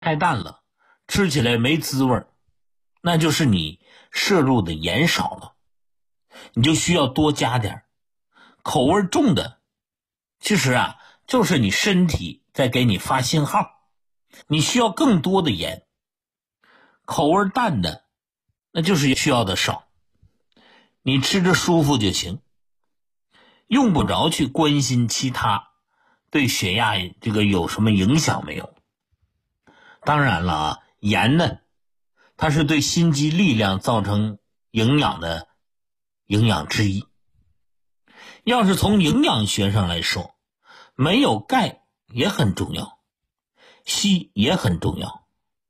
太淡了，吃起来没滋味，那就是你摄入的盐少了，你就需要多加点。口味重的，其实就是你身体在给你发信号，你需要更多的盐。口味淡的，那就是需要的少，你吃着舒服就行，用不着去关心其他对血压这个有什么影响没有。当然了盐呢，它是对心肌力量造成营养的营养之一。要是从营养学上来说，没有钙也很重要，硒也很重要，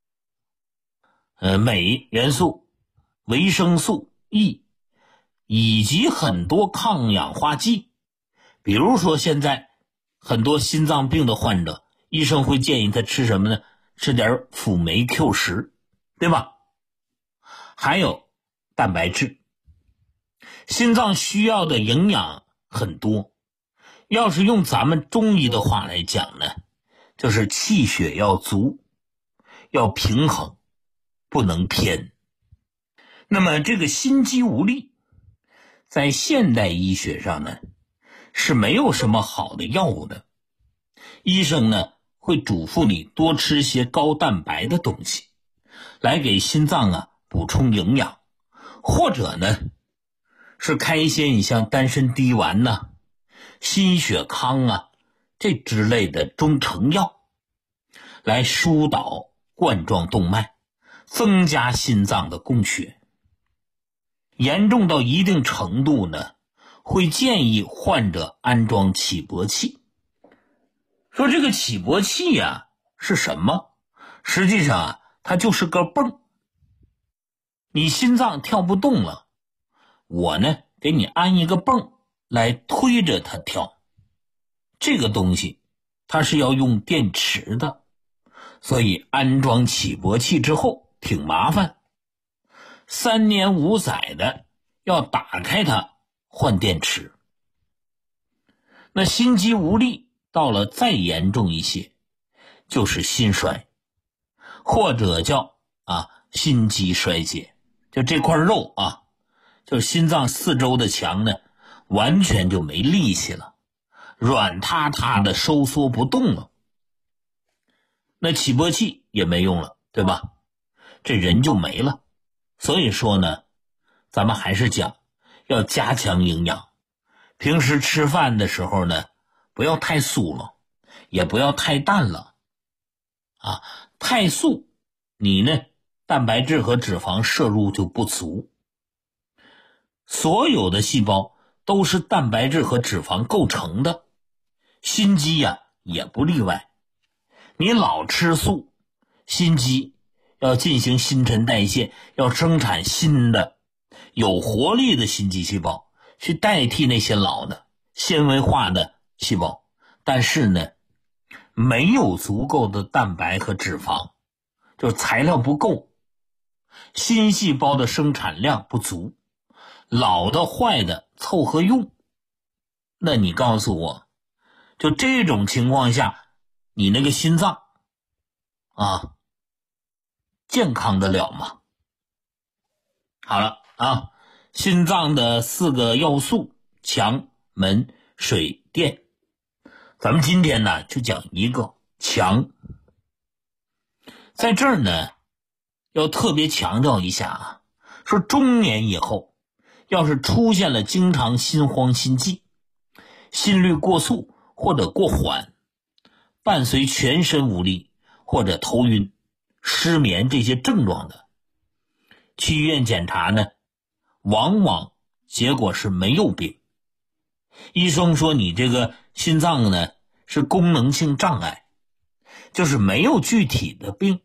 镁元素、维生素 E 以及很多抗氧化剂。比如说现在很多心脏病的患者，医生会建议他吃什么呢？吃点辅酶 Q10， 对吧？还有蛋白质。心脏需要的营养很多，要是用咱们中医的话来讲呢，就是气血要足，要平衡，不能偏。那么这个心肌无力，在现代医学上呢，是没有什么好的药物的。医生呢会嘱咐你多吃些高蛋白的东西，来给心脏补充营养，或者呢是开一些你像丹参滴丸心血康这之类的中成药，来疏导冠状动脉，增加心脏的供血。严重到一定程度呢，会建议患者安装起搏器。说这个起搏器是什么？实际上它就是个泵。你心脏跳不动了，我呢给你安一个泵来推着它跳。这个东西它是要用电池的，所以安装起搏器之后挺麻烦，3年5载的要打开它换电池。那心肌无力到了再严重一些，就是心衰，或者叫心肌衰竭。就这块肉就是心脏四周的墙呢，完全就没力气了，软塌塌的收缩不动了。那起搏器也没用了，对吧？这人就没了。所以说呢，咱们还是讲要加强营养。平时吃饭的时候呢，不要太素了，也不要太淡了太素你呢蛋白质和脂肪摄入就不足。所有的细胞都是蛋白质和脂肪构成的，心肌也不例外。你老吃素，心肌要进行新陈代谢，要生产新的有活力的心肌细胞，去代替那些老的纤维化的细胞。但是呢，没有足够的蛋白和脂肪，就是材料不够，新细胞的生产量不足，老的坏的凑合用。那你告诉我，就这种情况下，你那个心脏健康得了吗？好了心脏的4个要素：强、门、水、电。咱们今天呢就讲一个强。在这儿呢要特别强调一下说中年以后，要是出现了经常心慌心悸、心率过速或者过缓，伴随全身无力或者头晕、失眠这些症状的，去医院检查呢，往往结果是没有病。医生说你这个心脏呢是功能性障碍，就是没有具体的病，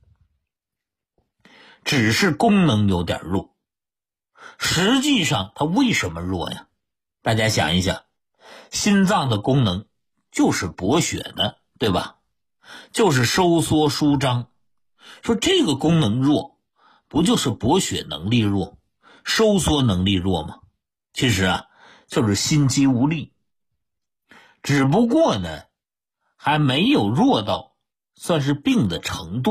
只是功能有点弱。实际上它为什么弱呀？大家想一想，心脏的功能就是补血的，对吧？就是收缩舒张。说这个功能弱，不就是补血能力弱、收缩能力弱吗？其实就是心肌无力，只不过呢还没有弱到算是病的程度。